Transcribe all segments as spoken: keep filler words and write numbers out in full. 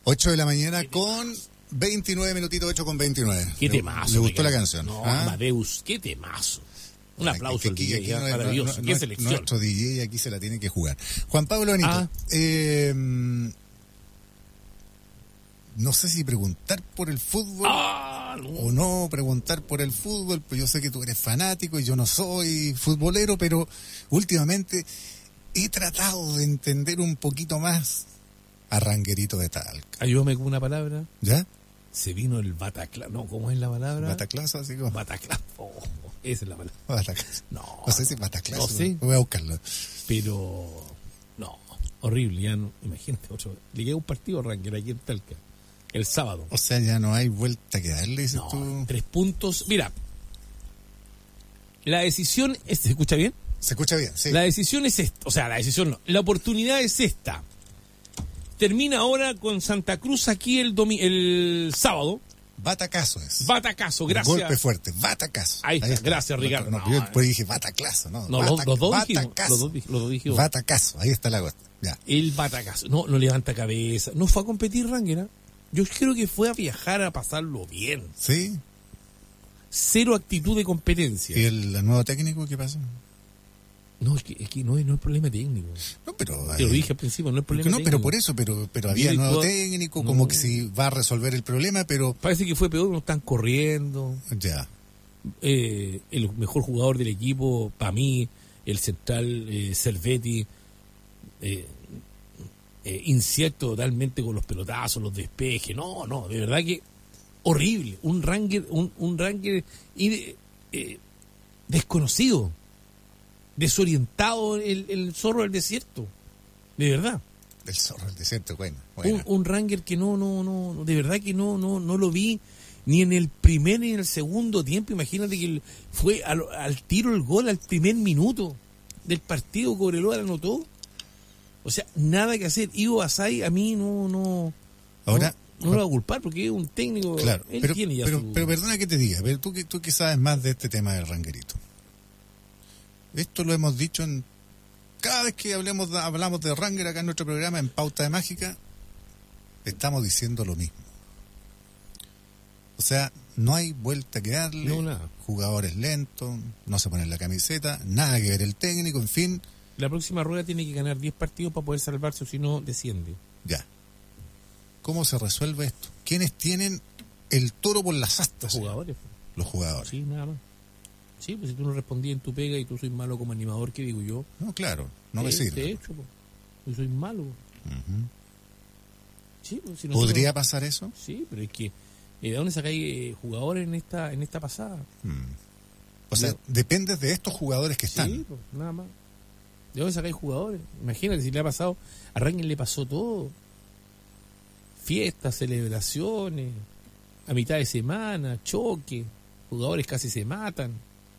ocho de la mañana con veintinueve minutitos, ocho con veintinueve. Qué temazo. ¿Le gustó la canción? No, ¿Ah? Amadeus, qué temazo. Un aplauso al aquí, D J, aquí ¿eh? no, Maravilloso. no, Qué no, selección. Nuestro D J aquí se la tiene que jugar. Juan Pablo Benito, Ah. eh, no sé si preguntar por el fútbol Ah, no. o no preguntar por el fútbol, pues yo sé que tú eres fanático y yo no soy futbolero, pero últimamente he tratado de entender un poquito más a Ranguerito de Talca. Ayúdame con una palabra. ¿Ya? Se vino el Bataclan. No, ¿cómo es la palabra? Bataclaso, así como. Bataclan. Oh, esa es la palabra. Bataclaso. No. No sé si Bataclaso. No sé. Voy a buscarlo. Pero, no, horrible. Ya no, imagínate, otro. Le queda un partido a Ranger aquí en Talca. El sábado. O sea, ya no hay vuelta que darle, dices No, tú. tres puntos. Mira, la decisión, es, ¿se escucha bien? Se escucha bien, sí. La decisión es esta, o sea, la decisión no, la oportunidad es esta. Termina ahora con Santa Cruz aquí el domi el sábado. Batacazo es. Batacazo, Un gracias. golpe fuerte, batacazo. Ahí está, gracias, Ricardo. No, No, yo no, pues dije bataclazo, ¿no? No, Bata, los, los dos dijimos, batacazo. los dos, dij- los dos dijimos. Batacazo, ahí está la cosa. Ya. El batacazo. No, no levanta cabeza. No fue a competir Ranger. ¿eh? Yo creo que fue a viajar a pasarlo bien. ¿Sí? Cero actitud de competencia. ¿Y el, el nuevo técnico qué pasa? No, es que, es que no, es, no es problema técnico. No, pero... Te lo eh, dije al principio, no es problema No, técnico. pero por eso, pero, pero había Mira, nuevo tú- técnico, no. como que si va a resolver el problema, pero... Parece que fue peor, no están corriendo. Ya. Eh, el mejor jugador del equipo, para mí, el central eh, Cervetti, eh, eh, incierto totalmente con los pelotazos, los despejes. No, no, de verdad que horrible. Un Ranger, un, un Ranger y, eh, desconocido, desorientado el, el zorro del desierto. De verdad. Del zorro del desierto, bueno. Un, bueno. un Ranger que no, no, no, de verdad que no, no, no lo vi ni en el primer ni en el segundo tiempo. Imagínate que el- fue al, al tiro el gol al primer minuto del partido. Cobreloa lo anotó. O sea, nada que hacer. Ivo Asai a mí no, no, Ahora... no, no lo va a culpar porque es un técnico. Claro, Él pero, tiene ya pero, su- pero perdona que te diga, pero tú, que- tú que sabes más de este tema del Ranguerito. Esto lo hemos dicho en cada vez que hablemos de- hablamos de Ranger acá en nuestro programa, en Pauta de Mágica, estamos diciendo lo mismo. O sea, no hay vuelta que darle, No, nada. jugadores lentos, no se ponen la camiseta, nada que ver el técnico, en fin, La próxima rueda tiene que ganar diez partidos para poder salvarse, o si no, desciende. ya. ¿Cómo se resuelve esto? ¿Quiénes tienen el toro por las Los astas? jugadores. Los jugadores. Sí, nada más. Sí, pues si tú no respondías en tu pega y tú soy malo como animador, ¿qué digo yo? No, claro, no me Eh, sirve. De hecho, pues, yo soy malo. Ujú. Sí, pues, si nosotros- ¿Podría pasar eso? Sí, pero es que eh, ¿de dónde sacáis eh, jugadores en esta en esta pasada? Mm. O sea, Yo- depende de estos jugadores que están. Sí, pues, nada más. ¿De dónde sacáis jugadores? Imagínate si le ha pasado, a Rangel le pasó todo. Fiestas, celebraciones, a mitad de semana, choque, jugadores casi se matan,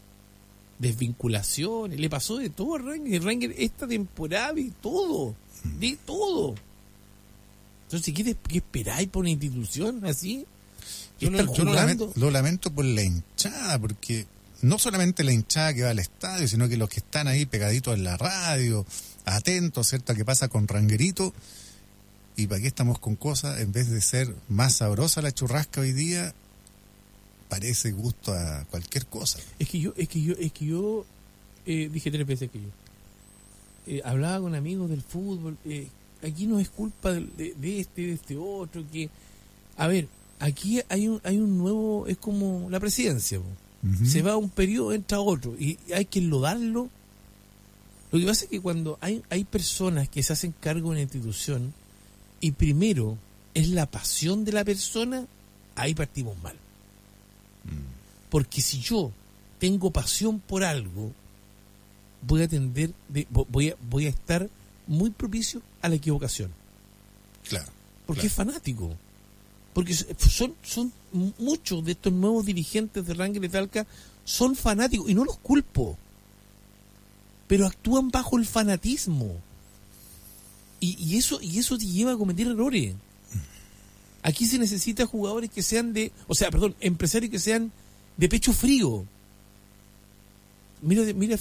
desvinculaciones, le pasó de todo a Rangel. Rangel esta temporada de todo, de todo. Entonces, ¿qué, te- qué esperáis por una institución así? Yo, lo, Están yo lo jugando. lamento, lo lamento por la hinchada, porque no solamente la hinchada que va al estadio, sino que los que están ahí pegaditos en la radio, atentos, ¿cierto?, a qué pasa con Ranguerito. Y para qué estamos con cosas, en vez de ser más sabrosa la churrasca hoy día, parece gusto a cualquier cosa. Es que yo, es que yo, es que yo eh, dije tres veces que yo eh, hablaba con amigos del fútbol. Eh, aquí no es culpa de, de- de este, de este otro. Que, a ver, aquí hay un, hay un nuevo, es como la presidencia. po. Ujú. Se va un periodo, entra otro y hay que enlodarlo. Lo que pasa es que cuando hay, hay personas que se hacen cargo de una institución y primero es la pasión de la persona, ahí partimos mal. Porque si yo tengo pasión por algo, voy a tender, de, vo- voy, a, voy a estar muy propicio a la equivocación. Claro. Porque claro. es fanático. Porque son, son muchos de estos nuevos dirigentes de Rangel de Talca son fanáticos y no los culpo. Pero actúan bajo el fanatismo. Y, y eso y eso te lleva a cometer errores. Aquí se necesita jugadores que sean de, o sea, perdón, empresarios que sean de pecho frío. Mira, mira